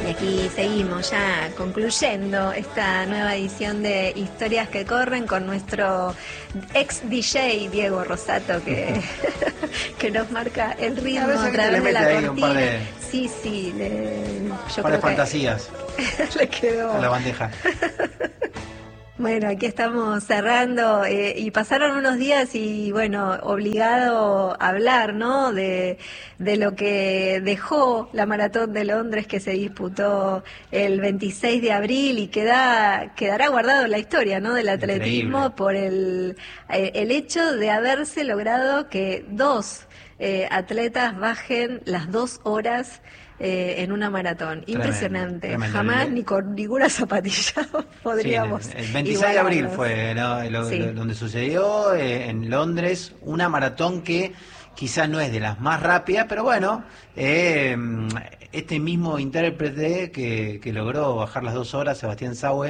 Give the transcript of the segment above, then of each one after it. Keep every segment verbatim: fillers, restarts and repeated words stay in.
Y aquí seguimos ya concluyendo esta nueva edición de Historias que Corren con nuestro ex D J Diego Rosato que, que nos marca el ritmo a, a través de la cortina. De, sí, sí, le, yo creo de fantasías. Le quedó a la bandeja. Bueno, aquí estamos cerrando eh, y pasaron unos días y bueno, obligado a hablar, ¿no? De, de lo que dejó la Maratón de Londres que se disputó el veintiséis de abril y queda, quedará guardado en la historia, ¿no? Del atletismo. Increíble. Por el, el hecho de haberse logrado que dos eh, atletas bajen las dos horas Eh, en una maratón. Impresionante. Tremendo, tremendo. Jamás ni con ninguna zapatilla podríamos. Sí, el veintiséis de abril fue, ¿no? lo, sí. lo, donde sucedió eh, en Londres, una maratón que quizás no es de las más rápidas, pero bueno, eh, este mismo intérprete que, que logró bajar las dos horas, Sebastián Saue,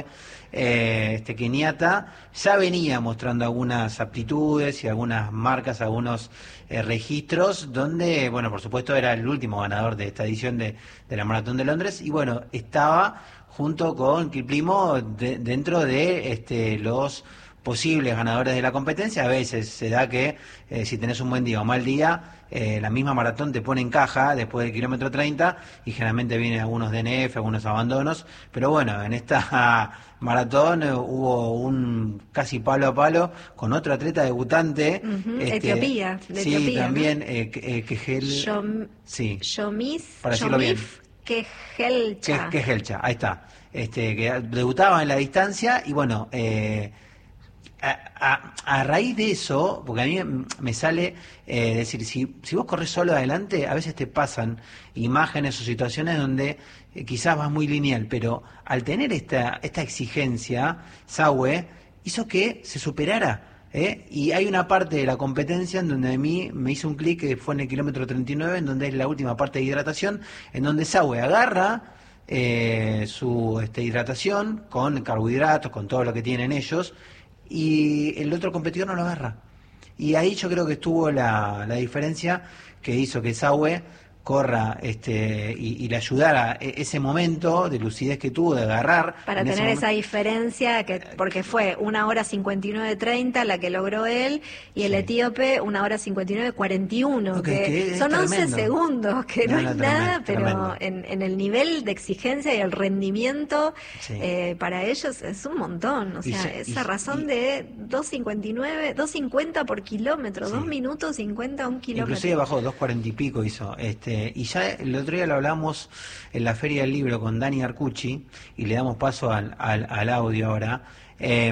eh, este keniata, ya venía mostrando algunas aptitudes y algunas marcas, algunos eh, registros, donde, bueno, por supuesto era el último ganador de esta edición de, de la Maratón de Londres, y bueno, estaba junto con Kiplimo de, dentro de este, los posibles ganadores de la competencia. A veces se da que eh, si tenés un buen día o mal día, eh, la misma maratón te pone en caja después del kilómetro treinta y generalmente vienen algunos D N F, algunos abandonos, pero bueno, en esta maratón eh, hubo un casi palo a palo con otro atleta debutante. Uh-huh. este, Etiopía, de sí, Etiopía, también ¿no? eh, eh, Kegel, Shom, sí, Shomis, para decirlo bien, Kejelcha, Kejelcha, ahí está, este, que debutaba en la distancia y bueno, eh, A, a, a raíz de eso, porque a mí me sale eh, decir, si, si vos corres solo adelante, a veces te pasan imágenes o situaciones donde eh, quizás vas muy lineal, pero al tener esta, esta exigencia, Saue hizo que se superara. ¿eh? Y hay una parte de la competencia en donde a mí me hizo un clic, que fue en el kilómetro treinta y nueve, en donde es la última parte de hidratación, en donde Saue agarra eh, su este, hidratación con carbohidratos, con todo lo que tienen ellos, y el otro competidor no lo agarra. Y ahí yo creo que estuvo la, la diferencia que hizo que Saue corra este y, y le ayudara ese momento de lucidez que tuvo de agarrar. Para tener esa diferencia, que porque fue una hora cincuenta y nueve treinta la que logró él, y el sí. etíope una hora cincuenta y nueve cuarenta y uno, okay, que, que son tremendo. once segundos, que no, no, no es tremendo, nada, pero en, en el nivel de exigencia y el rendimiento sí. eh, para ellos es un montón. O sea, y, esa y, razón y, de dos cincuenta y nueve, dos cincuenta por kilómetro, sí. dos minutos cincuenta un kilómetro. Inclusive bajó dos cuarenta y pico hizo este. Y ya el otro día lo hablamos en la Feria del Libro con Dani Arcucci, y le damos paso al, al, al audio ahora, eh,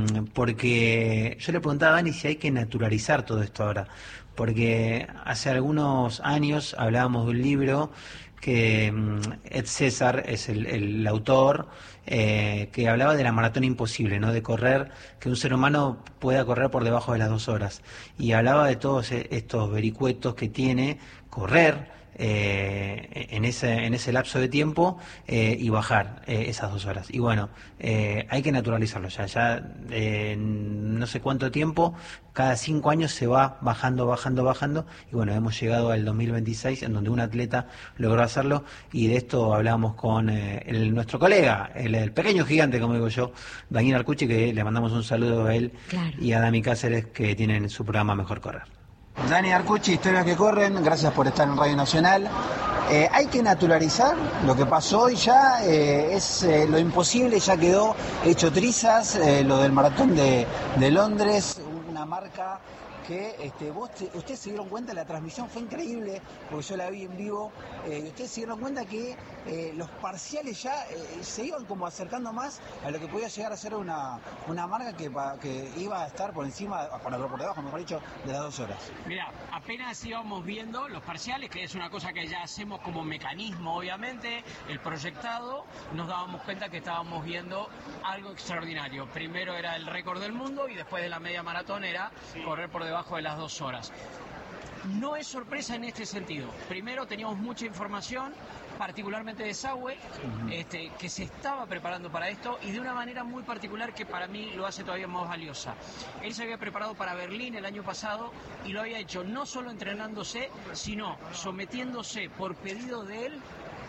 porque yo le preguntaba a Dani si hay que naturalizar todo esto ahora, porque hace algunos años hablábamos de un libro que Ed César es el, el autor, eh, que hablaba de la maratón imposible, ¿no? De correr, que un ser humano pueda correr por debajo de las dos horas, y hablaba de todos estos vericuetos que tiene correr Eh, en ese en ese lapso de tiempo eh, y bajar eh, esas dos horas. Y bueno, eh, hay que naturalizarlo ya, ya eh, no sé cuánto tiempo, cada cinco años se va bajando, bajando, bajando, y bueno, hemos llegado al dos mil veintiséis en donde un atleta logró hacerlo, y de esto hablamos con eh, el, nuestro colega, el, el pequeño gigante, como digo yo, Daniel Arcucci, que le mandamos un saludo a él, claro, y a Dami Cáceres, que tienen su programa Mejor Correr. Dani Arcucci, Historias que Corren, gracias por estar en Radio Nacional. Eh, hay que naturalizar lo que pasó hoy ya, eh, es eh, lo imposible, ya quedó hecho trizas, eh, lo del maratón de, de Londres, una marca que este, vos te, ustedes se dieron cuenta, la transmisión fue increíble, porque yo la vi en vivo, eh, ustedes se dieron cuenta que eh, los parciales ya eh, se iban como acercando más a lo que podía llegar a ser una, una marca que, que iba a estar por encima, por, por debajo, mejor dicho, de las dos horas. Mira, apenas íbamos viendo los parciales, que es una cosa que ya hacemos como mecanismo, obviamente, el proyectado, nos dábamos cuenta que estábamos viendo algo extraordinario. Primero era el récord del mundo, y después de la media maratón era sí. correr por debajo de las dos horas. No es sorpresa en este sentido. Primero teníamos mucha información, particularmente de Saue, uh-huh. este, que se estaba preparando para esto, y de una manera muy particular que para mí lo hace todavía más valiosa. Él se había preparado para Berlín el año pasado, y lo había hecho no solo entrenándose, sino sometiéndose por pedido de él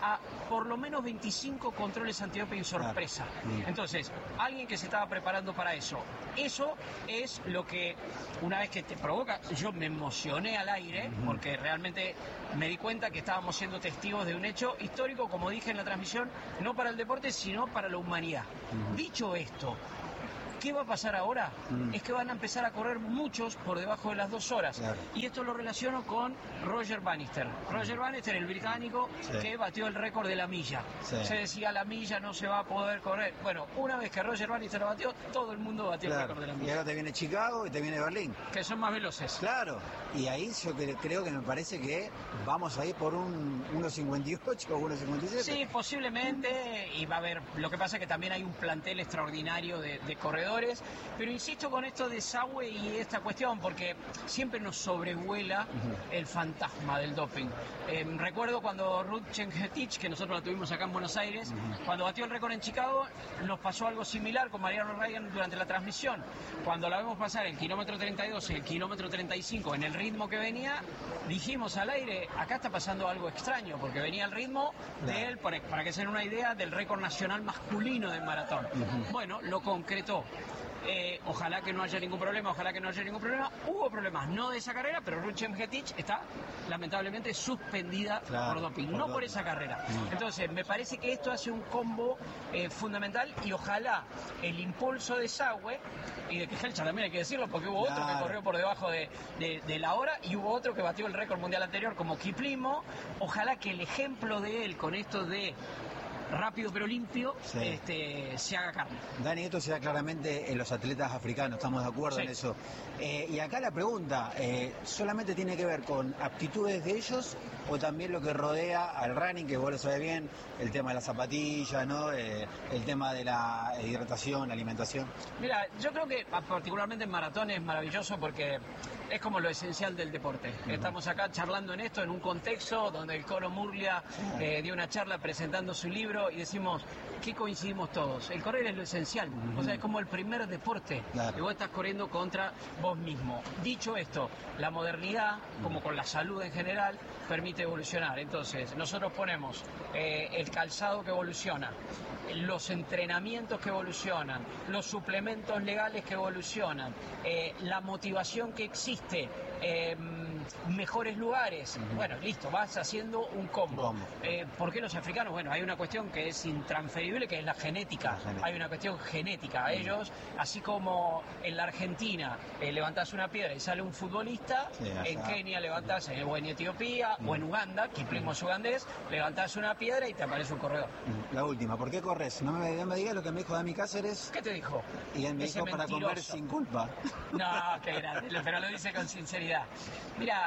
a por lo menos veinticinco controles antidoping sorpresa. Claro. Entonces, alguien que se estaba preparando para eso. Eso es lo que, una vez que te provoca, yo me emocioné al aire, uh-huh. porque realmente me di cuenta que estábamos siendo testigos de un hecho histórico, como dije en la transmisión, no para el deporte, sino para la humanidad. Uh-huh. Dicho esto, ¿qué va a pasar ahora? Mm. Es que van a empezar a correr muchos por debajo de las dos horas. Claro. Y esto lo relaciono con Roger Bannister. Roger Bannister, el británico, sí. que batió el récord de la milla. Sí. Se decía, la milla no se va a poder correr. Bueno, una vez que Roger Bannister lo batió, todo el mundo batió claro. el récord de la milla. Y ahora te viene Chicago y te viene Berlín. Que son más veloces. Claro. Y ahí yo creo que me parece que vamos a ir por un uno cincuenta y ocho o uno cincuenta y siete. Sí, posiblemente. Y va a haber... Lo que pasa es que también hay un plantel extraordinario de, de corredores. Pero insisto con esto de Sawe y esta cuestión, porque siempre nos sobrevuela uh-huh. el fantasma del doping. Eh, recuerdo cuando Ruth Chengetich, que nosotros la tuvimos acá en Buenos Aires, uh-huh. cuando batió el récord en Chicago, nos pasó algo similar con Mariano Ryan durante la transmisión. Cuando la vemos pasar el kilómetro treinta y dos y el kilómetro treinta y cinco en el ritmo que venía, dijimos al aire, acá está pasando algo extraño, porque venía el ritmo de él, para, para que se den una idea, del récord nacional masculino del maratón. Uh-huh. Bueno, lo concretó. Eh, ojalá que no haya ningún problema, ojalá que no haya ningún problema. Hubo problemas, no de esa carrera, pero Ruth Chengetich está lamentablemente suspendida claro, por doping, por no doping. por esa carrera. Mm. Entonces, me parece que esto hace un combo eh, fundamental y ojalá el impulso de Sawe y de Kejelcha también hay que decirlo, porque hubo claro. otro que corrió por debajo de, de, de la hora y hubo otro que batió el récord mundial anterior como Kiplimo. Ojalá que el ejemplo de él con esto de rápido pero limpio, sí. este, se haga carne. Dani, esto se da claramente en los atletas africanos, estamos de acuerdo sí. en eso. Eh, y acá la pregunta, eh, ¿solamente tiene que ver con aptitudes de ellos o también lo que rodea al running, que vos lo sabés bien, el tema de las zapatillas, ¿no? Eh, el tema de la hidratación, la alimentación? Mira, yo creo que particularmente en maratón es maravilloso porque es como lo esencial del deporte. Uh-huh. Estamos acá charlando en esto, en un contexto donde el Colo Murlia eh, dio una charla presentando su libro y decimos, ¿qué coincidimos todos? El correr es lo esencial, uh-huh. o sea, es como el primer deporte claro. que vos estás corriendo contra vos mismo. Dicho esto, la modernidad, uh-huh. como con la salud en general, permite evolucionar. Entonces, nosotros ponemos eh, el calzado que evoluciona, los entrenamientos que evolucionan, los suplementos legales que evolucionan, eh, la motivación que existe, eh, mejores lugares. Uh-huh. Bueno, listo, vas haciendo un combo. Eh, ¿Por qué los africanos? Bueno, hay una cuestión que es intransferible, que es la genética. La genética. Hay una cuestión genética. Uh-huh. Ellos, así como en la Argentina eh, levantás una piedra y sale un futbolista, sí, en Kenia levantás, uh-huh. o en Etiopía, uh-huh. o en Uganda, Kiplimo es ugandés, levantás una piedra y te aparece un corredor. Uh-huh. La última, ¿por qué corres? No me, no me digas lo que me dijo Dami Cáceres. ¿Qué te dijo? Y él me Ese dijo para mentiroso. Comer sin culpa. No, qué grande, pero lo dice con sinceridad. Mira,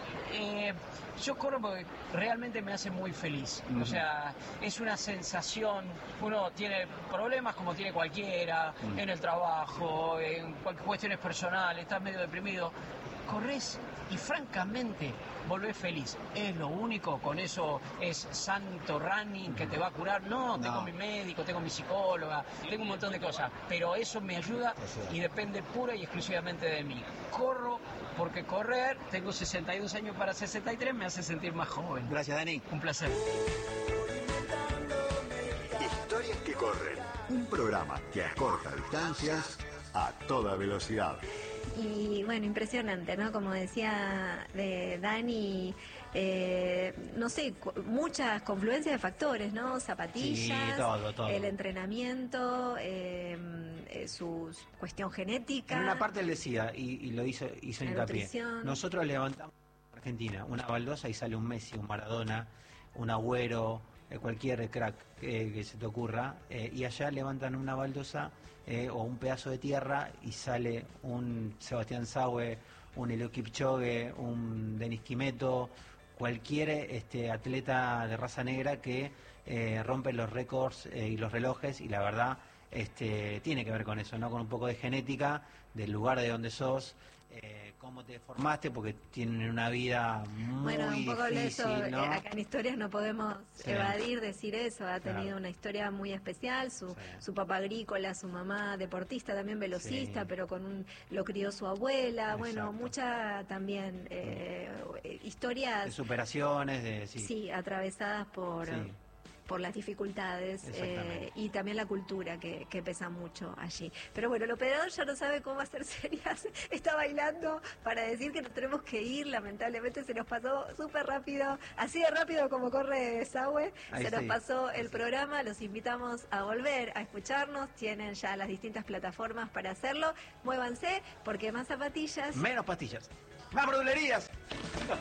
eh, yo corro porque realmente me hace muy feliz. Uh-huh. O sea, es una sensación. Uno tiene problemas como tiene cualquiera, uh-huh. en el trabajo, en cuestiones personales, estás medio deprimido. Corres y francamente volvés feliz. Es lo único, con eso es santo running que te va a curar. No, no, tengo mi médico, tengo mi psicóloga, tengo un montón de cosas, pero eso me ayuda y depende pura y exclusivamente de mí. Corro porque correr, tengo sesenta y dos años para sesenta y tres, me hace sentir más joven. Gracias, Dani. Un placer. Historias que corren. Un programa que acorta distancias a toda velocidad. Y bueno, impresionante, ¿no? Como decía de Dani, eh, no sé, muchas confluencias de factores, ¿no? Zapatillas, sí, todo, todo. El entrenamiento, eh, eh, su cuestión genética. En una parte él decía, y, y lo hizo, hizo hincapié, nutrición. Nosotros levantamos en Argentina una baldosa y sale un Messi, un Maradona, un Agüero, eh, cualquier crack eh, que se te ocurra, eh, y allá levantan una baldosa eh, o un pedazo de tierra y sale un Sebastián Sawe, un Eliud Kipchoge, un Denis Kimeto, cualquier este, atleta de raza negra que eh, rompe los récords eh, y los relojes, y la verdad este, tiene que ver con eso, ¿no? Con un poco de genética, del lugar de donde sos, eh, cómo te formaste, porque tienen una vida muy bueno, un poco difícil, de eso, ¿no? eh, acá en Historias no podemos sí. evadir decir eso, ha tenido claro. una historia muy especial, su, sí. su papá agrícola, su mamá deportista, también velocista, sí. pero con un lo crió su abuela, Exacto. bueno, mucha también eh, historias de superaciones, de sí, sí atravesadas por... Sí. por las dificultades eh, y también la cultura que, que pesa mucho allí. Pero bueno, el operador ya no sabe cómo hacer señas, está bailando para decir que nos tenemos que ir, lamentablemente se nos pasó súper rápido, así de rápido como corre Sahue, se nos sí. pasó el programa, los invitamos a volver a escucharnos, tienen ya las distintas plataformas para hacerlo, muévanse porque más zapatillas, menos pastillas, más verdulerías.